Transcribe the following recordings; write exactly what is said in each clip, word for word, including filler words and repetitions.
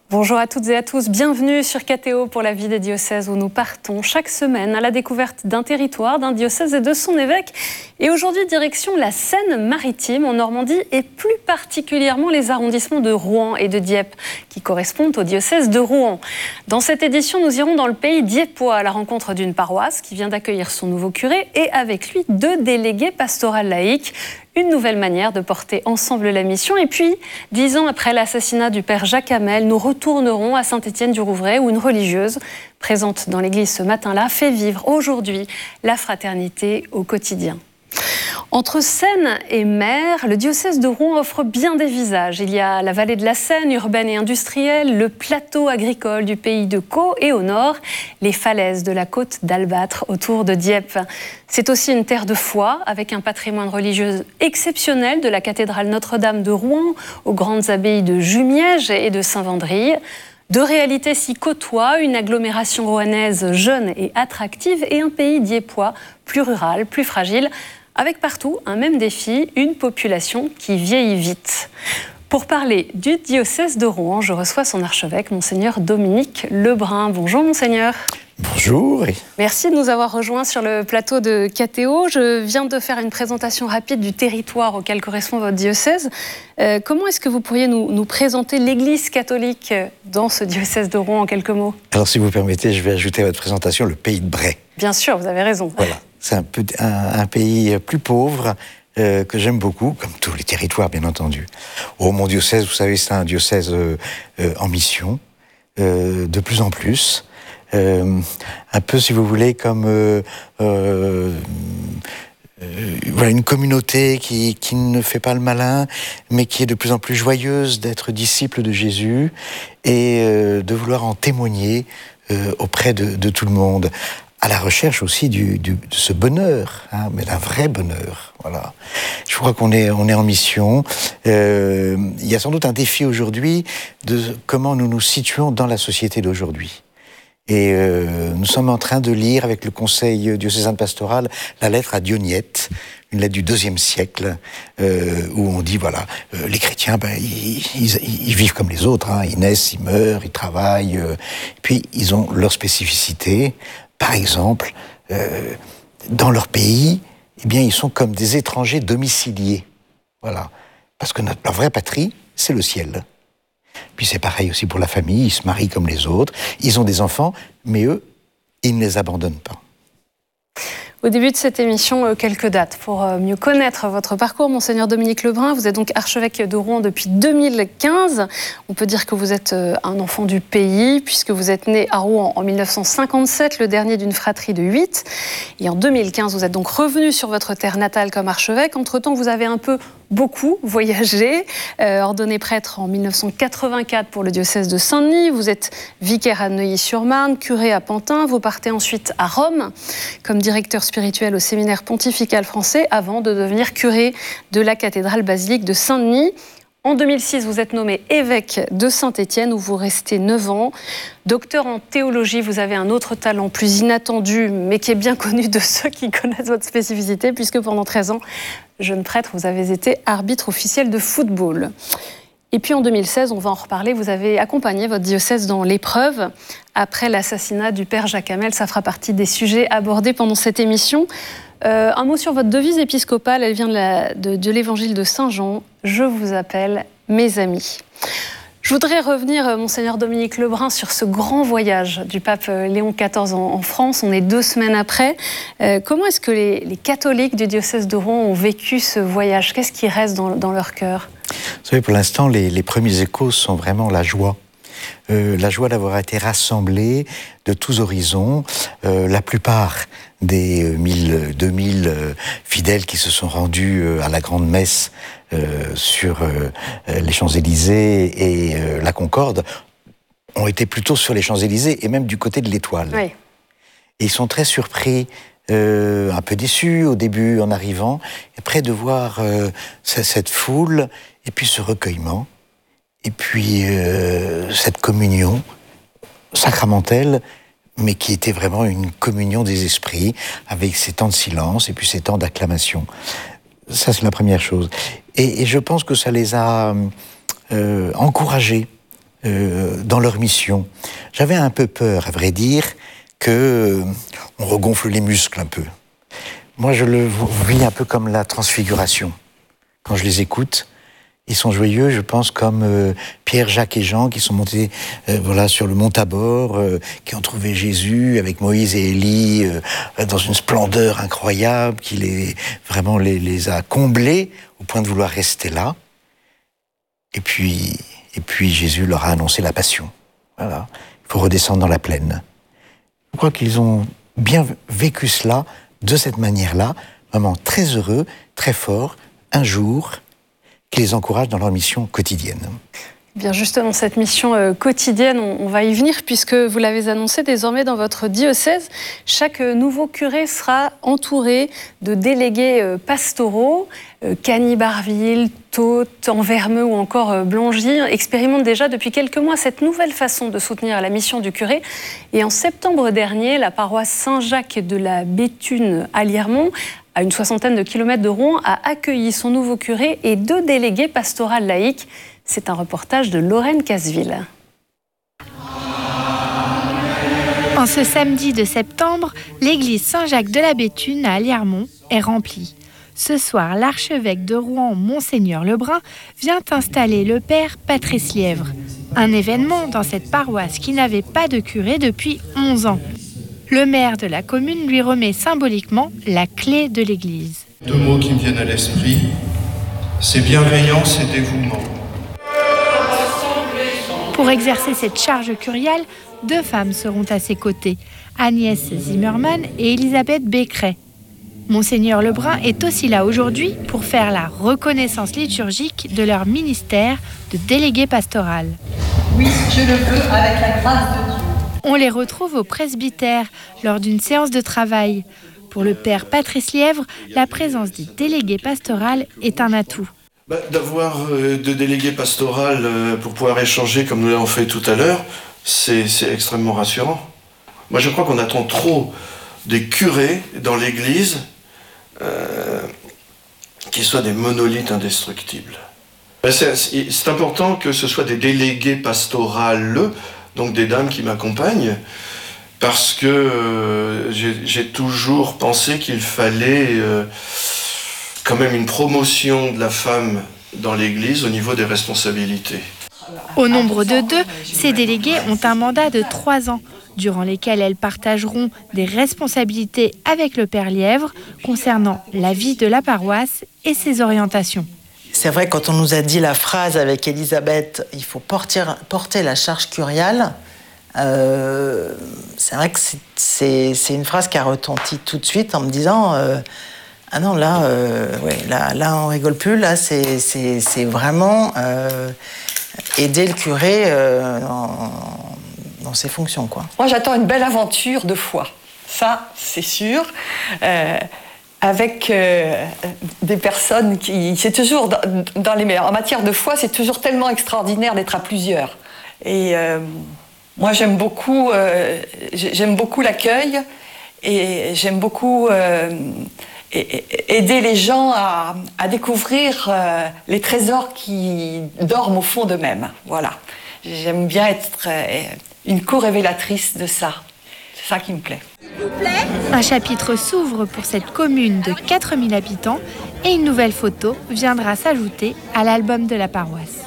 Bonjour à toutes et à tous, bienvenue sur K T O pour la vie des diocèses où nous partons chaque semaine à la découverte d'un territoire, d'un diocèse et de son évêque. Et aujourd'hui, direction la Seine-Maritime en Normandie et plus particulièrement les arrondissements de Rouen et de Dieppe qui correspondent au diocèse de Rouen. Dans cette édition, nous irons dans le pays diepois à la rencontre d'une paroisse qui vient d'accueillir son nouveau curé et avec lui deux délégués pastorales laïques. Une nouvelle manière de porter ensemble la mission. Et puis, dix ans après l'assassinat du père Jacques Hamel, nous retournerons à Saint-Étienne-du-Rouvray où une religieuse, présente dans l'église ce matin-là, fait vivre aujourd'hui la fraternité au quotidien. Entre Seine et mer, le diocèse de Rouen offre bien des visages. Il y a la vallée de la Seine, urbaine et industrielle, le plateau agricole du pays de Caux et au nord, les falaises de la côte d'Albâtre autour de Dieppe. C'est aussi une terre de foi avec un patrimoine religieux exceptionnel de la cathédrale Notre-Dame de Rouen aux grandes abbayes de Jumièges et de Saint-Vendry. Deux réalités s'y côtoient, une agglomération rouennaise jeune et attractive et un pays diepois plus rural, plus fragile, avec partout un même défi, une population qui vieillit vite. Pour parler du diocèse de Rouen, je reçois son archevêque, Monseigneur Dominique Lebrun. Bonjour Monseigneur. Bonjour. Merci de nous avoir rejoints sur le plateau de K T O. Je viens de faire une présentation rapide du territoire auquel correspond votre diocèse. Euh, comment est-ce que vous pourriez nous, nous présenter l'Église catholique dans ce diocèse de Rouen en quelques mots? Alors si vous permettez, je vais ajouter à votre présentation le pays de Bray. Bien sûr, vous avez raison. Voilà, c'est un, peu, un, un pays plus pauvre euh, que j'aime beaucoup, comme tous les territoires bien entendu. Oh, mon diocèse, vous savez, c'est un diocèse euh, euh, en mission, euh, de plus en plus. Euh, un peu, si vous voulez, comme euh, euh, euh, voilà, une communauté qui, qui ne fait pas le malin, mais qui est de plus en plus joyeuse d'être disciple de Jésus et euh, de vouloir en témoigner euh, auprès de, de tout le monde, à la recherche aussi du, du, de ce bonheur, hein, mais d'un vrai bonheur. Voilà. Je crois qu'on est, on est en mission. Euh, il y a sans doute un défi aujourd'hui de comment nous nous situons dans la société d'aujourd'hui. Et euh, nous sommes en train de lire avec le Conseil diocésain de pastoral la lettre à Dionyette, une lettre du deuxième siècle, euh, où on dit, voilà, euh, les chrétiens, ben, ils, ils, ils vivent comme les autres, hein, ils naissent, ils meurent, ils travaillent, euh, et puis ils ont leur spécificité. Par exemple, euh, dans leur pays, eh bien, ils sont comme des étrangers domiciliés. Voilà. Parce que notre, leur vraie patrie, c'est le ciel. Puis c'est pareil aussi pour la famille, ils se marient comme les autres, ils ont des enfants, mais eux, ils ne les abandonnent pas. Au début de cette émission, quelques dates pour mieux connaître votre parcours. Monseigneur Dominique Lebrun, vous êtes donc archevêque de Rouen depuis deux mille quinze. On peut dire que vous êtes un enfant du pays, puisque vous êtes né à Rouen en mille neuf cent cinquante-sept, le dernier d'une fratrie de huit. Et en deux mille quinze, vous êtes donc revenu sur votre terre natale comme archevêque. Entre-temps, vous avez un peu beaucoup voyagé, euh, ordonné prêtre en mille neuf cent quatre-vingt-quatre pour le diocèse de Saint-Denis. Vous êtes vicaire à Neuilly-sur-Marne, curé à Pantin. Vous partez ensuite à Rome comme directeur spirituel au séminaire pontifical français avant de devenir curé de la cathédrale basilique de Saint-Denis. En deux mille six, vous êtes nommé évêque de Saint-Étienne où vous restez neuf ans. Docteur en théologie, vous avez un autre talent plus inattendu, mais qui est bien connu de ceux qui connaissent votre spécificité, puisque pendant treize ans, jeune prêtre, vous avez été arbitre officiel de football. Et puis en deux mille seize, on va en reparler, vous avez accompagné votre diocèse dans l'épreuve après l'assassinat du père Jacques Hamel. Ça fera partie des sujets abordés pendant cette émission. Euh, un mot sur votre devise épiscopale, elle vient de, la, de, de l'évangile de Saint Jean. Je vous appelle mes amis. Je voudrais revenir, Monseigneur Dominique Lebrun, sur ce grand voyage du pape Léon quatorze en, en France. On est deux semaines après. Euh, comment est-ce que les, les catholiques du diocèse de Rouen ont vécu ce voyage? Qu'est-ce qui reste dans, dans leur cœur? Vous savez, pour l'instant, les, les premiers échos sont vraiment la joie. Euh, la joie d'avoir été rassemblés de tous horizons. Euh, la plupart des mille, deux mille euh, fidèles qui se sont rendus euh, à la grande messe euh, sur euh, les Champs-Élysées et euh, la Concorde ont été plutôt sur les Champs-Élysées et même du côté de l'Étoile. Oui. Et ils sont très surpris, euh, un peu déçus au début en arrivant, et près de voir euh, cette foule et puis ce recueillement. Et puis, euh, cette communion sacramentelle, mais qui était vraiment une communion des esprits, avec ces temps de silence et puis ces temps d'acclamation. Ça, c'est la première chose. Et, et je pense que ça les a euh, encouragés euh, dans leur mission. J'avais un peu peur, à vrai dire, que euh, on regonfle les muscles un peu. Moi, je le vis un peu comme la transfiguration. Quand je les écoute, ils sont joyeux, je pense, comme euh, Pierre, Jacques et Jean, qui sont montés euh, voilà, sur le mont Tabor, euh, qui ont trouvé Jésus avec Moïse et Élie euh, dans une splendeur incroyable, qui les, vraiment les, les a comblés au point de vouloir rester là. Et puis, et puis Jésus leur a annoncé la passion. Voilà. Il faut redescendre dans la plaine. Je crois qu'ils ont bien vécu cela de cette manière-là, vraiment très heureux, très fort, un jour, qui les encourage dans leur mission quotidienne. Bien justement, cette mission euh, quotidienne, on, on va y venir puisque vous l'avez annoncé désormais dans votre diocèse. Chaque euh, nouveau curé sera entouré de délégués euh, pastoraux. Euh, Cagny-Barville, Thaute, Anvermeux ou encore euh, Blangy expérimentent déjà depuis quelques mois cette nouvelle façon de soutenir la mission du curé. Et en septembre dernier, la paroisse Saint-Jacques de la Béthune à Liermont, à une soixantaine de kilomètres de Rouen, a accueilli son nouveau curé et deux délégués pastorales laïques. C'est un reportage de Lorraine Casville. En ce samedi de septembre, l'église Saint-Jacques de la Béthune à Liermont est remplie. Ce soir, l'archevêque de Rouen, Monseigneur Lebrun, vient installer le père Patrice Lièvre. Un événement dans cette paroisse qui n'avait pas de curé depuis onze ans. Le maire de la commune lui remet symboliquement la clé de l'église. Deux mots qui me viennent à l'esprit, c'est bienveillance et dévouement. Pour exercer cette charge curiale, deux femmes seront à ses côtés, Agnès Zimmermann et Elisabeth Becqueret. Monseigneur Lebrun est aussi là aujourd'hui pour faire la reconnaissance liturgique de leur ministère de délégué pastoral. Oui, je le veux avec la grâce de Dieu. On les retrouve au presbytère lors d'une séance de travail. Pour le père Patrice Lièvre, la présence du délégué pastoral est un atout. Bah, d'avoir euh, deux délégués pastoraux euh, pour pouvoir échanger comme nous l'avons fait tout à l'heure, c'est, c'est extrêmement rassurant. Moi je crois qu'on attend trop des curés dans l'église euh, qui soient des monolithes indestructibles. C'est, c'est important que ce soit des délégués pastorales, donc des dames qui m'accompagnent, parce que euh, j'ai, j'ai toujours pensé qu'il fallait euh, quand même une promotion de la femme dans l'Église au niveau des responsabilités. Au nombre de deux, ces délégués ont un mandat de trois ans, durant lesquels elles partageront des responsabilités avec le père Lièvre concernant la vie de la paroisse et ses orientations. C'est vrai, quand on nous a dit la phrase avec Elisabeth, il faut porter, porter la charge curiale, euh, c'est vrai que c'est, c'est, c'est une phrase qui a retenti tout de suite en me disant euh, ah non, là, euh, ouais, là, là, on rigole plus, là, c'est, c'est, c'est vraiment euh, aider le curé euh, dans, dans ses fonctions, quoi. Moi, j'attends une belle aventure de foi, ça, c'est sûr. Euh, avec euh, des personnes qui... C'est toujours, dans, dans les meilleurs. En matière de foi, c'est toujours tellement extraordinaire d'être à plusieurs. Et euh, moi, j'aime beaucoup, euh, j'aime beaucoup l'accueil et j'aime beaucoup euh, aider les gens à, à découvrir euh, les trésors qui dorment au fond d'eux-mêmes. Voilà. J'aime bien être euh, une co-révélatrice de ça. C'est ça qui me plaît. Un chapitre s'ouvre pour cette commune de quatre mille habitants et une nouvelle photo viendra s'ajouter à l'album de la paroisse.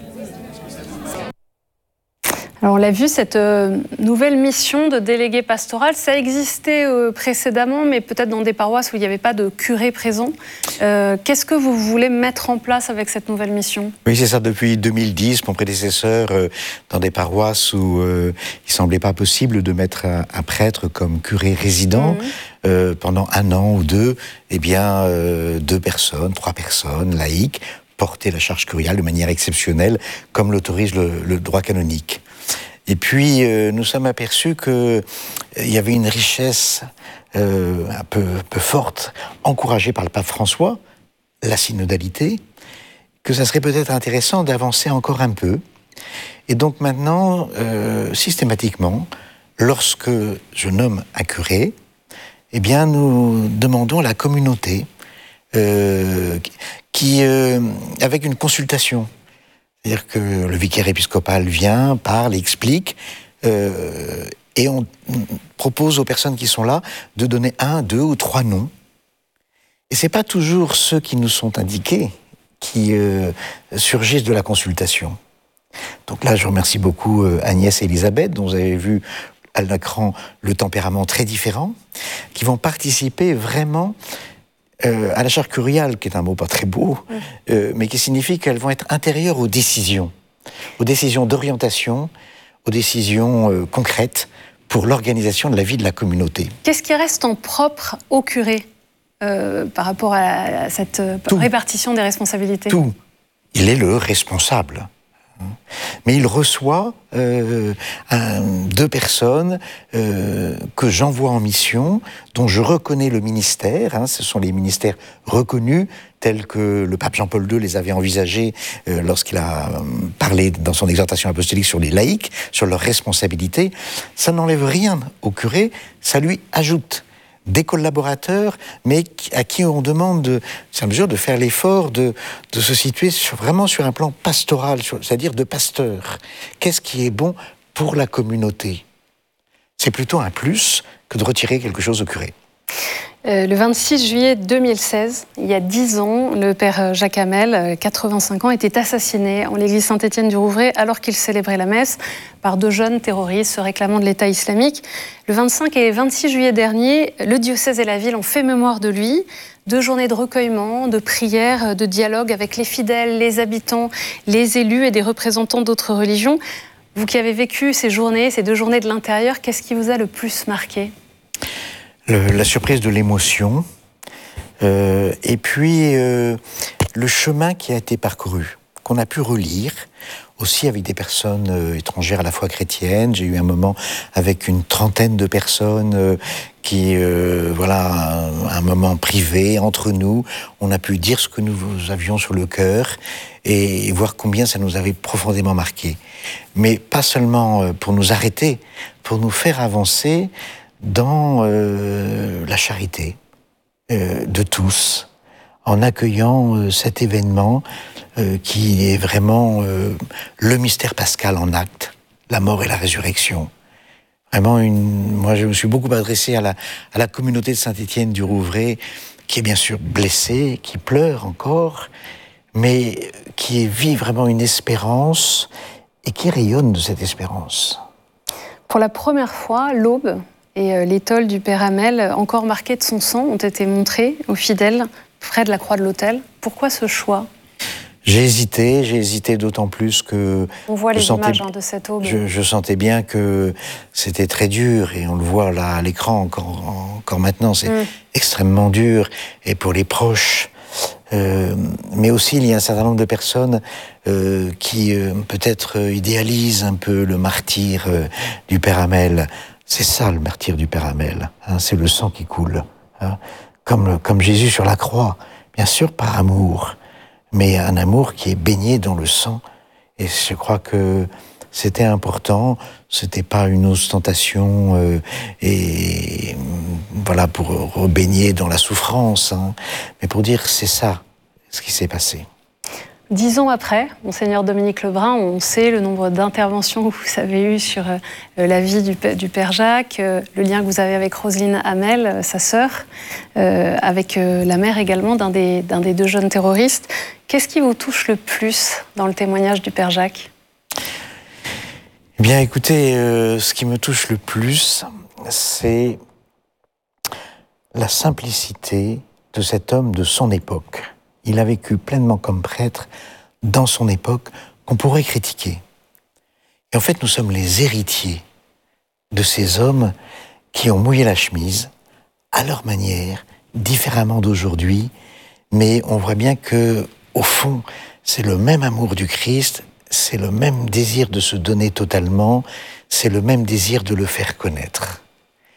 Alors on l'a vu, cette euh, nouvelle mission de délégué pastoral, ça existait euh, précédemment, mais peut-être dans des paroisses où il n'y avait pas de curé présent. Euh, qu'est-ce que vous voulez mettre en place avec cette nouvelle mission ? Oui, c'est ça, depuis deux mille dix, mon prédécesseur, euh, dans des paroisses où euh, il ne semblait pas possible de mettre un, un prêtre comme curé résident, mmh. euh, pendant un an ou deux, eh bien, euh, deux personnes, trois personnes, laïques, porter la charge curiale de manière exceptionnelle, comme l'autorise le, le droit canonique. Et puis, euh, nous sommes aperçus qu'il euh, y avait une richesse euh, un peu, un peu forte, encouragée par le pape François, la synodalité, que ça serait peut-être intéressant d'avancer encore un peu. Et donc maintenant, euh, systématiquement, lorsque je nomme un curé, eh bien, nous demandons à la communauté, euh, qui, euh, avec une consultation, C'est-à-dire que le vicaire épiscopal vient, parle, explique, euh, et on propose aux personnes qui sont là de donner un, deux ou trois noms. Et c'est pas toujours ceux qui nous sont indiqués qui euh, surgissent de la consultation. Donc là, je remercie beaucoup euh, Agnès et Elisabeth, dont vous avez vu à l'écran le tempérament très différent, qui vont participer vraiment euh, à la charge curiale, qui est un mot pas très beau, mmh. euh, mais qui signifie qu'elles vont être intérieures aux décisions, aux décisions d'orientation, aux décisions euh, concrètes pour l'organisation de la vie de la communauté. Qu'est-ce qui reste en propre au curé euh, par rapport à, à cette Tout. répartition des responsabilités ? Tout. Il est le responsable. Mais il reçoit euh, un, deux personnes euh, que j'envoie en mission, dont je reconnais le ministère. Hein, ce sont les ministères reconnus, tels que le pape Jean-Paul deux les avait envisagés euh, lorsqu'il a euh, parlé dans son exhortation apostolique sur les laïcs, sur leurs responsabilités. Ça n'enlève rien au curé, ça lui ajoute des collaborateurs, mais à qui on demande, de, c'est à mesure de faire l'effort de, de se situer sur, vraiment sur un plan pastoral, c'est-à-dire de pasteur. Qu'est-ce qui est bon pour la communauté ? C'est plutôt un plus que de retirer quelque chose au curé. Euh, le vingt-six juillet deux mille seize, il y a dix ans, le père Jacques Hamel, quatre-vingt-cinq ans, était assassiné en l'église Saint-Étienne-du-Rouvray alors qu'il célébrait la messe par deux jeunes terroristes se réclamant de l'État islamique. Le vingt-cinq et vingt-six juillet dernier, le diocèse et la ville ont fait mémoire de lui. Deux journées de recueillement, de prières, de dialogue avec les fidèles, les habitants, les élus et des représentants d'autres religions. Vous qui avez vécu ces journées, ces deux journées de l'intérieur, qu'est-ce qui vous a le plus marqué ? Le, la surprise de l'émotion, euh, et puis euh, le chemin qui a été parcouru, qu'on a pu relire, aussi avec des personnes euh, étrangères à la foi chrétienne. J'ai eu un moment avec une trentaine de personnes euh, qui, euh, voilà, un, un moment privé entre nous. On a pu dire ce que nous avions sur le cœur et, et voir combien ça nous avait profondément marqué. Mais pas seulement pour nous arrêter, pour nous faire avancer dans euh, la charité euh, de tous, en accueillant euh, cet événement euh, qui est vraiment euh, le mystère pascal en acte, la mort et la résurrection. Vraiment, une, moi je me suis beaucoup adressé à la, à la communauté de Saint-Étienne-du-Rouvray, qui est bien sûr blessée, qui pleure encore, mais qui vit vraiment une espérance et qui rayonne de cette espérance. Pour la première fois, l'aube et l'étole du Père Hamel, encore marquées de son sang, ont été montrées aux fidèles près de la croix de l'autel. Pourquoi ce choix ? J'ai hésité, j'ai hésité d'autant plus que... On voit les sentais, images hein, de cette aube. Je, je sentais bien que c'était très dur, et on le voit là à l'écran encore, encore maintenant, c'est mm. extrêmement dur, et pour les proches. Euh, mais aussi, il y a un certain nombre de personnes euh, qui euh, peut-être idéalisent un peu le martyr euh, du Père Hamel. C'est ça le martyr du Père Hamel, hein, c'est le sang qui coule, hein, comme, comme Jésus sur la croix, bien sûr par amour, mais un amour qui est baigné dans le sang. Et je crois que c'était important, c'était pas une ostentation euh, et voilà pour baigner dans la souffrance, hein, mais pour dire c'est ça ce qui s'est passé. Dix ans après, Monseigneur Dominique Lebrun, on sait le nombre d'interventions que vous avez eues sur euh, la vie du, du Père Jacques, euh, le lien que vous avez avec Roselyne Hamel, euh, sa sœur, euh, avec euh, la mère également d'un des, d'un des deux jeunes terroristes. Qu'est-ce qui vous touche le plus dans le témoignage du Père Jacques ? Eh bien, écoutez, euh, ce qui me touche le plus, c'est la simplicité de cet homme de son époque. Il a vécu pleinement comme prêtre dans son époque qu'on pourrait critiquer. Et en fait, nous sommes les héritiers de ces hommes qui ont mouillé la chemise, à leur manière, différemment d'aujourd'hui, mais on voit bien que, au fond, c'est le même amour du Christ, c'est le même désir de se donner totalement, c'est le même désir de le faire connaître.